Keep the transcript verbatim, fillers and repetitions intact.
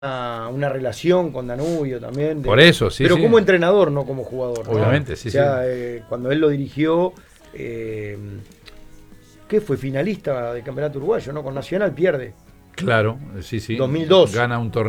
una, una relación con Danubio también. De, Por eso, sí. Pero sí. como entrenador, no como jugador. ¿no? Obviamente, sí, o sea, sí. eh, cuando él lo dirigió, eh, ¿qué fue? Finalista del Campeonato Uruguayo, ¿no? Con Nacional pierde. Claro, sí, sí. dos mil dos. Gana un torneo.